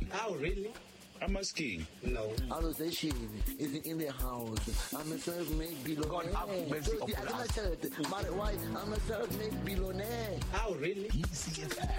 Oh, really? I'm asking. No. Authorization is in the house. I'm a self-made billionaire. God have mercy upon us. I'm a self-made billionaire. Oh, really? ECFM.